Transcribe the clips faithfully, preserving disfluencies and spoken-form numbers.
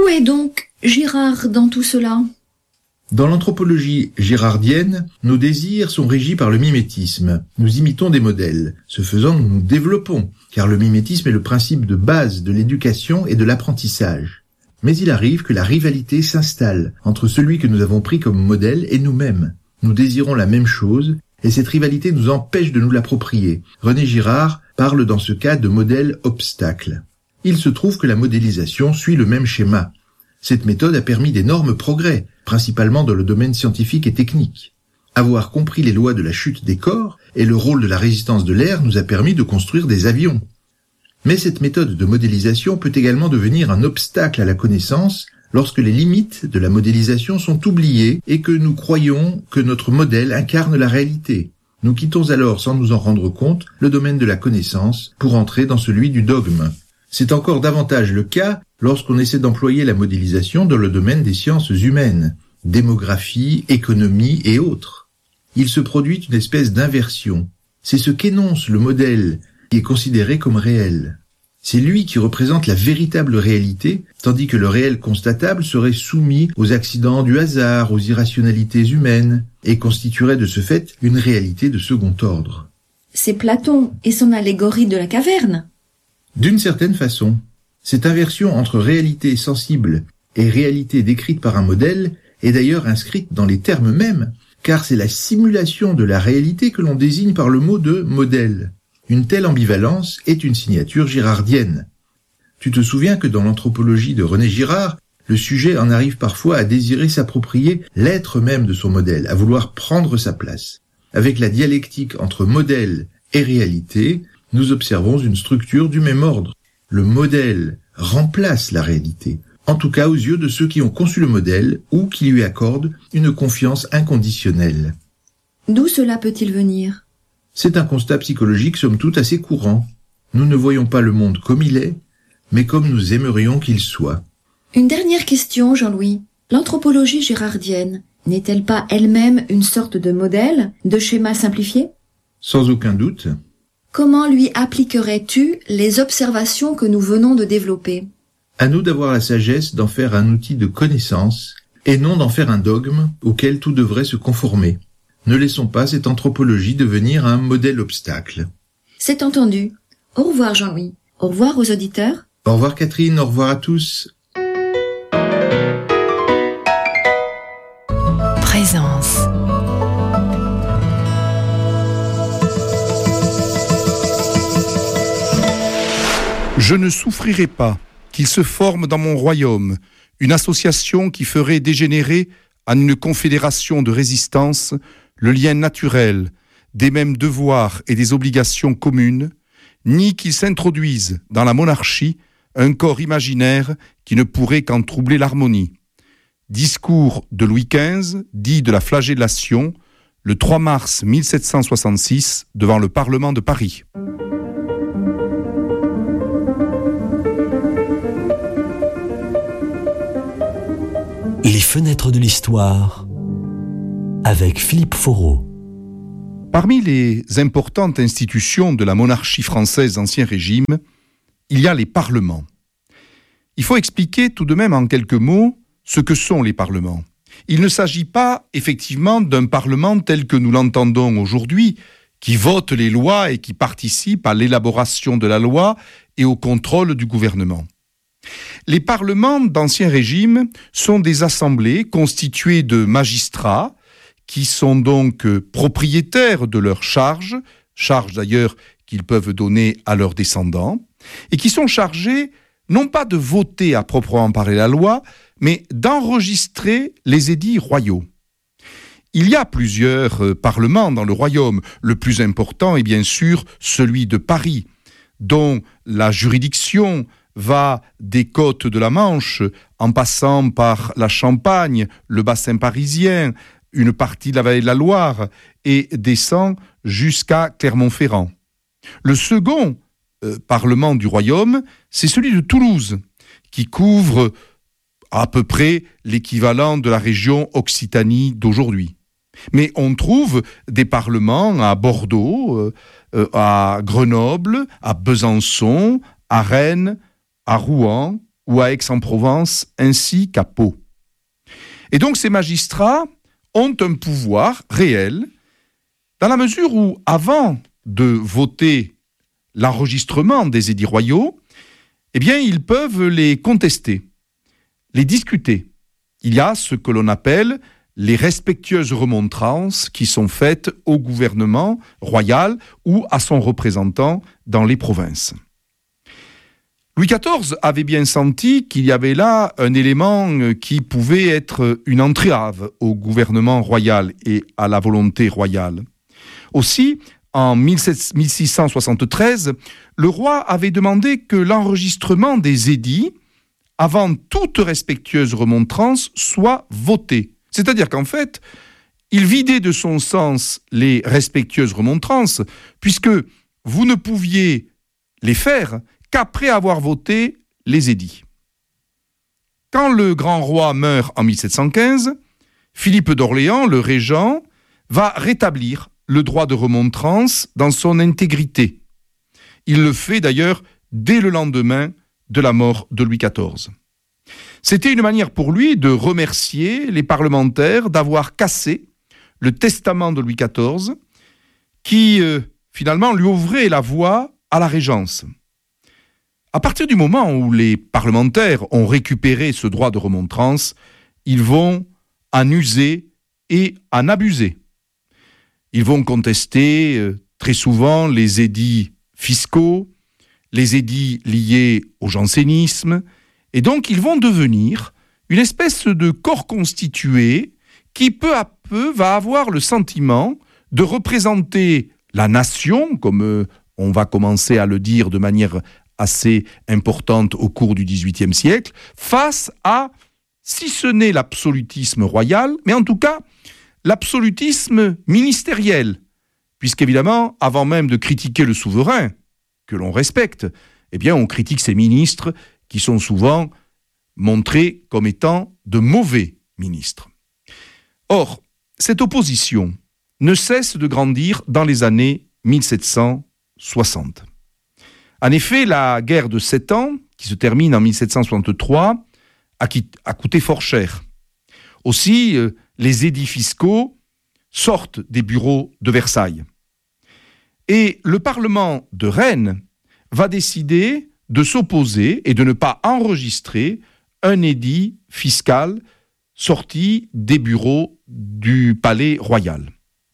Où est donc Girard dans tout cela ? Dans l'anthropologie girardienne, nos désirs sont régis par le mimétisme. Nous imitons des modèles. Ce faisant, nous nous développons, car le mimétisme est le principe de base de l'éducation et de l'apprentissage. Mais il arrive que la rivalité s'installe entre celui que nous avons pris comme modèle et nous-mêmes. Nous désirons la même chose, et cette rivalité nous empêche de nous l'approprier. René Girard parle dans ce cas de modèle obstacle. Il se trouve que la modélisation suit le même schéma. Cette méthode a permis d'énormes progrès, principalement dans le domaine scientifique et technique. Avoir compris les lois de la chute des corps et le rôle de la résistance de l'air nous a permis de construire des avions. Mais cette méthode de modélisation peut également devenir un obstacle à la connaissance lorsque les limites de la modélisation sont oubliées et que nous croyons que notre modèle incarne la réalité. Nous quittons alors, sans nous en rendre compte, le domaine de la connaissance pour entrer dans celui du dogme. C'est encore davantage le cas lorsqu'on essaie d'employer la modélisation dans le domaine des sciences humaines, démographie, économie et autres. Il se produit une espèce d'inversion. C'est ce qu'énonce le modèle qui est considéré comme réel. C'est lui qui représente la véritable réalité, tandis que le réel constatable serait soumis aux accidents du hasard, aux irrationalités humaines, et constituerait de ce fait une réalité de second ordre. C'est Platon et son allégorie de la caverne. D'une certaine façon, cette inversion entre réalité sensible et réalité décrite par un modèle est d'ailleurs inscrite dans les termes mêmes, car c'est la simulation de la réalité que l'on désigne par le mot de modèle. Une telle ambivalence est une signature girardienne. Tu te souviens que dans l'anthropologie de René Girard, le sujet en arrive parfois à désirer s'approprier l'être même de son modèle, à vouloir prendre sa place. Avec la dialectique entre modèle et réalité, nous observons une structure du même ordre. Le modèle remplace la réalité, en tout cas aux yeux de ceux qui ont conçu le modèle ou qui lui accordent une confiance inconditionnelle. D'où cela peut-il venir ? C'est un constat psychologique somme toute assez courant. Nous ne voyons pas le monde comme il est, mais comme nous aimerions qu'il soit. Une dernière question, Jean-Louis. L'anthropologie girardienne n'est-elle pas elle-même une sorte de modèle, de schéma simplifié ? Sans aucun doute. Comment lui appliquerais-tu les observations que nous venons de développer ? À nous d'avoir la sagesse d'en faire un outil de connaissance et non d'en faire un dogme auquel tout devrait se conformer. Ne laissons pas cette anthropologie devenir un modèle obstacle. C'est entendu. Au revoir Jean-Louis. Au revoir aux auditeurs. Au revoir Catherine, au revoir à tous. Présence. Je ne souffrirai pas qu'il se forme dans mon royaume une association qui ferait dégénérer en une confédération de résistance le lien naturel des mêmes devoirs et des obligations communes, ni qu'il s'introduise dans la monarchie un corps imaginaire qui ne pourrait qu'en troubler l'harmonie. Discours de Louis quinze, dit de la flagellation, le trois mars mille sept cent soixante-six, devant le Parlement de Paris. Les fenêtres de l'histoire avec Philippe Foreau. Parmi les importantes institutions de la monarchie française d'Ancien Régime, il y a les parlements. Il faut expliquer tout de même en quelques mots ce que sont les parlements. Il ne s'agit pas effectivement d'un parlement tel que nous l'entendons aujourd'hui, qui vote les lois et qui participe à l'élaboration de la loi et au contrôle du gouvernement. Les parlements d'Ancien Régime sont des assemblées constituées de magistrats qui sont donc propriétaires de leurs charges, charges d'ailleurs qu'ils peuvent donner à leurs descendants, et qui sont chargés non pas de voter à proprement parler la loi, mais d'enregistrer les édits royaux. Il y a plusieurs euh, parlements dans le royaume. Le plus important est bien sûr celui de Paris, dont la juridiction va des côtes de la Manche, en passant par la Champagne, le bassin parisien, une partie de la vallée de la Loire, et descend jusqu'à Clermont-Ferrand. Le second euh, parlement du royaume, c'est celui de Toulouse, qui couvre à peu près l'équivalent de la région Occitanie d'aujourd'hui. Mais on trouve des parlements à Bordeaux, euh, à Grenoble, à Besançon, à Rennes, à Rouen, ou à Aix-en-Provence, ainsi qu'à Pau. Et donc ces magistrats ont un pouvoir réel, dans la mesure où, avant de voter l'enregistrement des édits royaux, eh bien, ils peuvent les contester, les discuter. Il y a ce que l'on appelle les respectueuses remontrances qui sont faites au gouvernement royal ou à son représentant dans les provinces. Louis quatorze avait bien senti qu'il y avait là un élément qui pouvait être une entrave au gouvernement royal et à la volonté royale. Aussi, en mille six cent soixante-treize, le roi avait demandé que l'enregistrement des édits, avant toute respectueuse remontrance, soit voté. C'est-à-dire qu'en fait, il vidait de son sens les respectueuses remontrances, puisque vous ne pouviez les faire qu'après avoir voté les édits. Quand le grand roi meurt en mille sept cent quinze, Philippe d'Orléans, le régent, va rétablir le droit de remontrance dans son intégrité. Il le fait d'ailleurs dès le lendemain de la mort de Louis quatorze. C'était une manière pour lui de remercier les parlementaires d'avoir cassé le testament de Louis quatorze qui, euh, finalement, lui ouvrait la voie à la régence. À partir du moment où les parlementaires ont récupéré ce droit de remontrance, ils vont en user et en abuser. Ils vont contester euh, très souvent les édits fiscaux, les édits liés au jansénisme, et donc ils vont devenir une espèce de corps constitué qui peu à peu va avoir le sentiment de représenter la nation, comme euh, on va commencer à le dire de manière assez importante au cours du dix-huitième siècle, face à, si ce n'est l'absolutisme royal, mais en tout cas l'absolutisme ministériel, puisqu'évidemment, avant même de critiquer le souverain, que l'on respecte, eh bien on critique ses ministres qui sont souvent montrés comme étant de mauvais ministres. Or, cette opposition ne cesse de grandir dans les années mille sept cent soixante. En effet, la guerre de Sept Ans, qui se termine en mille sept cent soixante-trois, a, a coûté fort cher. Aussi, euh, les édits fiscaux sortent des bureaux de Versailles. Et le Parlement de Rennes va décider de s'opposer et de ne pas enregistrer un édit fiscal sorti des bureaux du palais royal.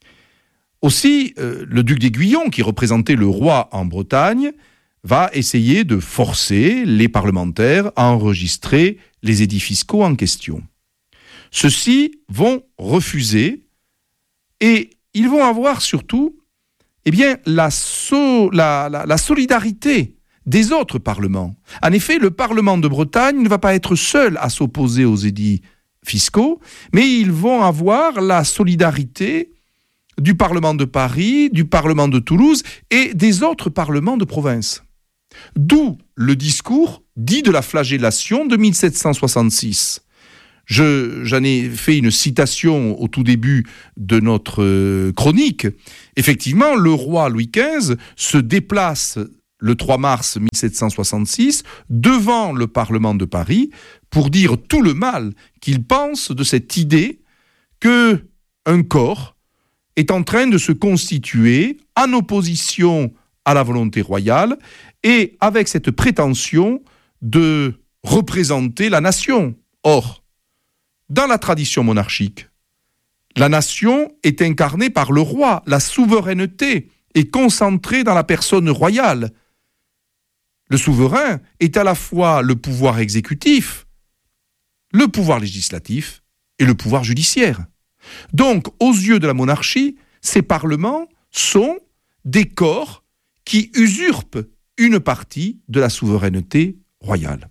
Aussi, euh, le duc d'Aiguillon, qui représentait le roi en Bretagne, va essayer de forcer les parlementaires à enregistrer les édits fiscaux en question. Ceux-ci vont refuser et ils vont avoir surtout eh bien, la, so, la, la, la solidarité des autres parlements. En effet, le Parlement de Bretagne ne va pas être seul à s'opposer aux édits fiscaux, mais ils vont avoir la solidarité du Parlement de Paris, du Parlement de Toulouse et des autres parlements de province. D'où le discours dit de la flagellation de mille sept cent soixante-six. Je, j'en ai fait une citation au tout début de notre chronique. Effectivement, le roi Louis quinze se déplace le trois mars mille sept cent soixante-six devant le Parlement de Paris pour dire tout le mal qu'il pense de cette idée qu'un corps est en train de se constituer en opposition à la volonté royale et avec cette prétention de représenter la nation. Or, dans la tradition monarchique, la nation est incarnée par le roi, la souveraineté est concentrée dans la personne royale. Le souverain est à la fois le pouvoir exécutif, le pouvoir législatif et le pouvoir judiciaire. Donc, aux yeux de la monarchie, ces parlements sont des corps qui usurpent une partie de la souveraineté royale.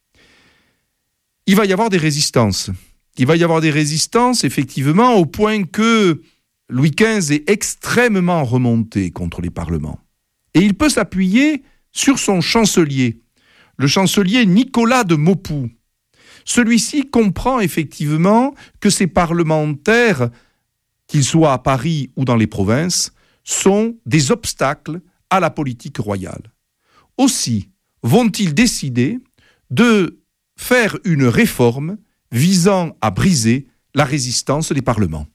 Il va y avoir des résistances. Il va y avoir des résistances, effectivement, au point que Louis quinze est extrêmement remonté contre les parlements. Et il peut s'appuyer sur son chancelier, le chancelier Nicolas de Maupoux. Celui-ci comprend effectivement que ces parlementaires, qu'ils soient à Paris ou dans les provinces, sont des obstacles à la politique royale. Aussi vont-ils décider de faire une réforme visant à briser la résistance des parlements.